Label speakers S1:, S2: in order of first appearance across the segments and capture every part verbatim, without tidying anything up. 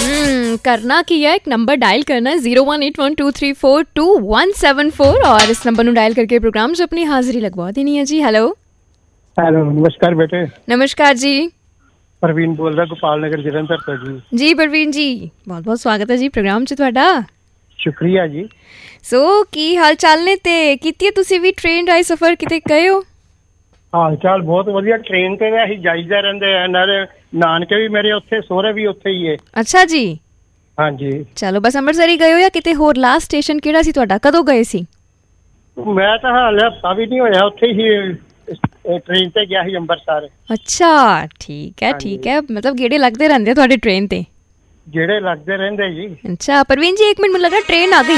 S1: हम्म करना की है, एक नंबर डायल करना है zero one eight one two three four to one seven four और इस नंबर ਨੂੰ डायल करके प्रोग्राम 'ਚ अपनी हाजिरी लगवा देनी है जी। हेलो
S2: हेलो नमस्कार बेटे।
S1: नमस्कार जी।
S2: प्रवीण बोल रहा गोपाल नगर जलंधर ਤੋਂ ਜੀ।
S1: ਜੀ ਪ੍ਰਵੀਨ ਜੀ, ਬਹੁਤ ਬਹੁਤ ਸਵਾਗਤ ਹੈ ਜੀ ਪ੍ਰੋਗਰਾਮ 'ਚ ਤੁਹਾਡਾ।
S2: ਸ਼ੁਕਰੀਆ ਜੀ।
S1: ਸੋ ਕੀ ਹਾਲ ਚਾਲ ਨੇ ਤੇ ਕੀਤੀ ਤੁਸੀਂ ਵੀ ਟ੍ਰੇਨ ਰਾਹੀਂ ਸਫ਼ਰ ਕਿਤੇ ਗਏ ਹੋ?
S2: ਹਾਲ ਚਾਲ ਬਹੁਤ ਵਧੀਆ। ਟ੍ਰੇਨ ਤੇ ਅਸੀਂ ਜਾਈਦਾ ਰਹਿੰਦੇ ਆ, ਨਾਲੇ ਨਾਨਕੇ ਵੀ ਮੇਰੇ ਉੱਥੇ, ਸਹੁਰੇ ਵੀ ਉੱਥੇ ਹੀ ਹੈ।
S1: ਅੱਛਾ ਜੀ।
S2: ਹਾਂਜੀ
S1: ਚਲੋ ਬਸ ਅੰਮ੍ਰਿਤਸਰ ਹੀ ਗਏ ਹੋ ਜਾਂ ਕਿਤੇ ਹੋਰ? ਲਾਸਟ ਸਟੇਸ਼ਨ ਕਿਹੜਾ ਸੀ ਤੁਹਾਡਾ? ਕਦੋਂ ਗਏ ਸੀ?
S2: ਮੈਂ ਤਾਂ ਹਾਲੇ ਹਫ਼ਤਾ ਵੀ ਨਹੀਂ ਹੋਇਆ, ਉੱਥੇ ਹੀ ਟ੍ਰੇਨ ਤੇ ਗਿਆ ਸੀ ਅੰਮ੍ਰਿਤਸਰ।
S1: ਅੱਛਾ ਠੀਕ ਹੈ ਠੀਕ ਹੈ, ਮਤਲਬ ਗੇੜੇ ਲੱਗਦੇ ਰਹਿੰਦੇ ਆ ਤੁਹਾਡੇ ਟ੍ਰੇਨ ਤੇ?
S2: ਜਿਹੜੇ ਲੱਗਦੇ ਰਹਿੰਦੇ ਜੀ।
S1: अच्छा परवीन जी एक मिनट, मुझे लगा ट्रेन आ गई।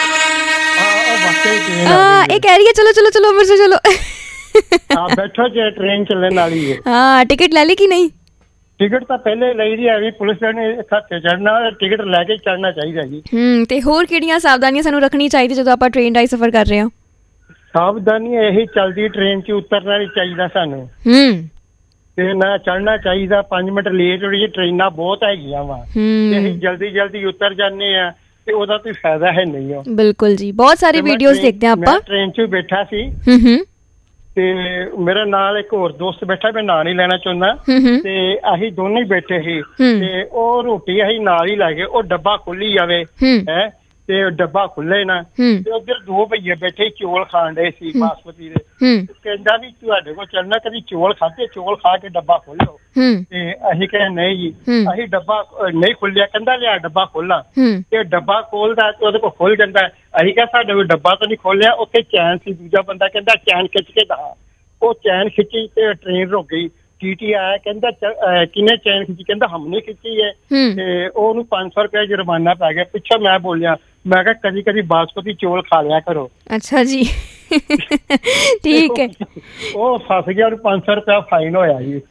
S2: हाँ
S1: ये कह रही है चलो चलो चलो अमृतसर चलो।
S2: हाँ बैठो जे ट्रेन चलने वाली है।
S1: हाँ टिकट ले ली कि नहीं?
S2: टिकट तो पहले ਲਈ ਦੀ ਹੈ, ਪੁਲਿਸ ਨੇ ਖਾਤੇ ਚੜਨਾ, ਟਿਕਟ ਲੈ ਕੇ ਚੜਨਾ ਚਾਹੀਦਾ ਜੀ।
S1: ਹੂੰ ਤੇ ਹੋਰ ਕਿਹੜੀਆਂ ਸਾਵਧਾਨੀਆਂ ਸਾਨੂੰ ਰੱਖਣੀ ਚਾਹੀਦੀ ਜਦੋਂ ਆਪਾਂ ਟ੍ਰੇਨ ਰਾਹੀਂ ਸਫ਼ਰ ਕਰ ਰਹੇ ਹਾਂ?
S2: ਸਾਵਧਾਨੀ ਇਹੀ, ਚਲਦੀ ਟ੍ਰੇਨ 'ਚ ਉਤਰਨਾ ਨਹੀਂ ਚਾਹੀਦਾ ਸਾਨੂੰ।
S1: ਹੂੰ
S2: ਤੇ ਨਾ ਚੜਨਾ ਚਾਹੀਦਾ। ਪੰਜ ਮਿੰਟ ਲੇਟ ਹੋ ਰਹੀ, ਟ੍ਰੇਨਾਂ ਬਹੁਤ ਹੈਗੀਆਂ ਵਾ ਤੇ ਅਸੀਂ ਜਲਦੀ ਜਲਦੀ ਉਤਰ ਜਾਂਦੇ ਆ ਤੇ ਉਹਦਾ ਕੋਈ ਫਾਇਦਾ ਹੈ ਨਹੀਂ। ਉਹ
S1: ਬਿਲਕੁਲ ਜੀ, ਬਹੁਤ ਸਾਰੀ ਵੀਡੀਓਜ਼ ਦੇਖਦੇ ਆ ਆਪਾਂ।
S2: ਟ੍ਰੇਨ 'ਚ ਬੈਠਾ ਸੀ
S1: ਹੂੰ ਹੂੰ
S2: ਤੇ ਮੇਰੇ ਨਾਲ ਇੱਕ ਹੋਰ ਦੋਸਤ ਬੈਠਾ, ਮੈਂ ਨਾਂ ਨਹੀਂ ਲੈਣਾ ਚਾਹੁੰਦਾ, ਤੇ ਅਸੀਂ ਦੋਨੇ ਹੀ ਬੈਠੇ ਸੀ ਤੇ ਉਹ ਰੋਟੀ ਅਸੀਂ ਨਾਲ ਹੀ ਲੈ ਗਏ। ਉਹ ਡੱਬਾ ਖੋਲੀ ਜਾਵੇ ਹੈ ਤੇ ਡੱਬਾ ਖੁੱਲੇ ਨਾ, ਤੇ ਉਧਰ ਦੋ ਭਈਏ ਬੈਠੇ ਚੌਲ ਖਾਣ ਡਏ ਸੀ ਬਾਸਮਤੀ ਦੇ। ਕਹਿੰਦਾ ਵੀ ਤੁਹਾਡੇ ਕੋਲ ਚੱਲਣਾ, ਕਦੀ ਚੌਲ ਖਾਧੇ? ਚੌਲ ਖਾ ਕੇ ਡੱਬਾ ਖੋਲੋ। ਤੇ ਅਸੀਂ ਕਹੇ ਨਹੀਂ ਜੀ, ਅਸੀਂ ਡੱਬਾ ਨਹੀਂ ਖੋਲਿਆ। ਕਹਿੰਦਾ ਲਿਆ ਡੱਬਾ ਖੋਲਾਂ, ਤੇ ਡੱਬਾ ਖੋਲਦਾ ਤੇ ਉਹਦੇ ਕੋਲ ਖੁੱਲ ਜਾਂਦਾ। ਅਸੀਂ ਕਿਹਾ ਸਾਡੇ ਕੋਲ ਡੱਬਾ ਤਾਂ ਨਹੀਂ ਖੋਲਿਆ। ਉੱਥੇ ਚੈਨ ਸੀ। ਦੂਜਾ ਬੰਦਾ ਕਹਿੰਦਾ ਚੈਨ ਖਿੱਚ ਕੇ ਦਿਖਾ। ਉਹ ਚੈਨ ਖਿੱਚੀ ਤੇ ਟ੍ਰੇਨ ਰੁਕ ਗਈ। ਟੀ ਟੀ ਆਇਆ, ਕਹਿੰਦਾ ਕਿੰਨੇ ਚੈਨ ਖਿੱਚੀ? ਕਹਿੰਦਾ ਹਮਨੇ ਖਿੱਚੀ ਹੈ। ਤੇ ਉਹਨੂੰ ਪੰਜ ਸੌ ਰੁਪਇਆ ਜੁਰਮਾਨਾ ਪੈ ਗਿਆ। ਪਿੱਛੋਂ ਮੈਂ ਬੋਲਿਆ, ਮੈਂ ਕਿਹਾ ਕਦੀ ਕਦੀ ਬਾਸਮਤੀ ਚੌਲ ਖਾ ਲਿਆ ਕਰੋ।
S1: ਅੱਛਾ ਜੀ ਠੀਕ ਹੈ।
S2: ਉਹ ਫਸ ਗਿਆ, ਉਹਨੂੰ ਪੰਜ ਸੌ ਰੁਪਇਆ ਫਾਈਨ ਹੋਇਆ ਜੀ।